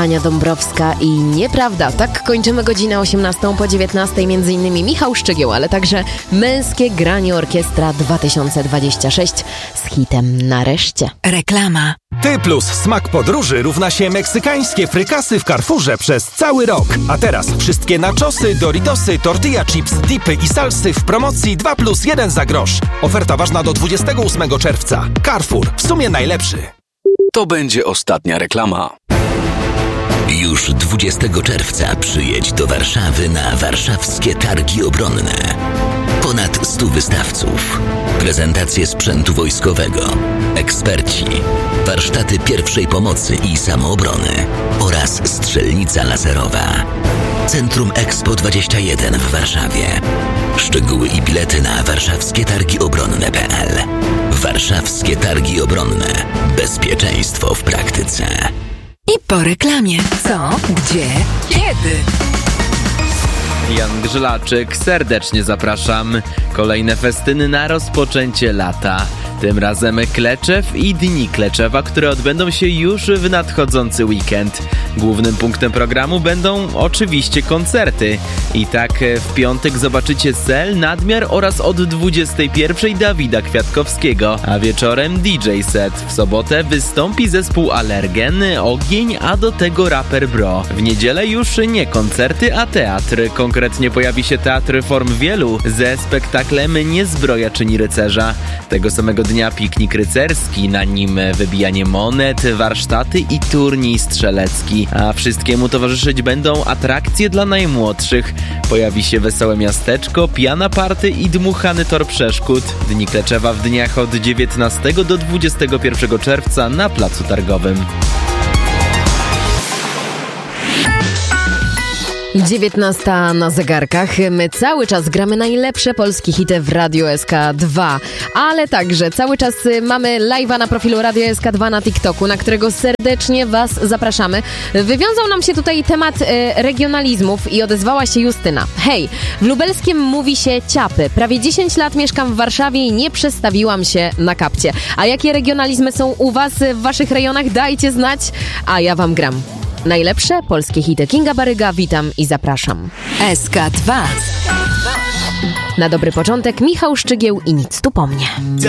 Ania Dąbrowska i Nieprawda. Tak kończymy godzinę 18 po 19, między innymi Michał Szczygieł, ale także Męskie Granie Orkiestra 2026 z hitem Nareszcie. Reklama. Ty plus smak podróży równa się meksykańskie frykasy w Carrefourze przez cały rok. A teraz wszystkie nachosy, Doritosy, tortilla chips, dipy i salsy w promocji 2+1 za grosz. Oferta ważna do 28 czerwca. Carrefour, w sumie najlepszy. To będzie ostatnia reklama. Już 20 czerwca przyjedź do Warszawy na warszawskie targi obronne. Ponad 100 wystawców, prezentacje sprzętu wojskowego, eksperci, warsztaty pierwszej pomocy i samoobrony oraz strzelnica laserowa. Centrum Expo 21 w Warszawie. Szczegóły i bilety na warszawskietargiobronne.pl. Warszawskie Targi Obronne. Bezpieczeństwo w praktyce. I po reklamie. Co? Gdzie? Kiedy? Jan Grzelaczyk, serdecznie zapraszam. Kolejne festyny na rozpoczęcie lata. Tym razem Kleczew i Dni Kleczewa, które odbędą się już w nadchodzący weekend. Głównym punktem programu będą oczywiście koncerty. I tak w piątek zobaczycie Sel, Nadmiar oraz od 21 Dawida Kwiatkowskiego, a wieczorem DJ set. W sobotę wystąpi zespół Alergen, Ogień, a do tego raper Bro. W niedzielę już nie koncerty, a teatr. Konkretnie pojawi się Teatr Form Wielu ze spektaklem Nie zbroja czyni rycerza. Tego samego dnia piknik rycerski, na nim wybijanie monet, warsztaty i turniej strzelecki. A wszystkiemu towarzyszyć będą atrakcje dla najmłodszych. Pojawi się wesołe miasteczko, pijana party i dmuchany tor przeszkód. Dni Kleczewa w dniach od 19 do 21 czerwca na Placu Targowym. 19 na zegarkach. My cały czas gramy najlepsze polskie hity w Radio SK2, ale także cały czas mamy live'a na profilu Radio SK2 na TikToku, na którego serdecznie Was zapraszamy. Wywiązał nam się tutaj temat regionalizmów i odezwała się Justyna. Hej, w lubelskim mówi się ciapy. Prawie 10 lat mieszkam w Warszawie i nie przestawiłam się na kapcie. A jakie regionalizmy są u Was w Waszych rejonach? Dajcie znać, a ja Wam gram. Najlepsze polskie hity. Kinga Baryga, witam i zapraszam. SK2. Na dobry początek Michał Szczygieł i Nic tu po mnie.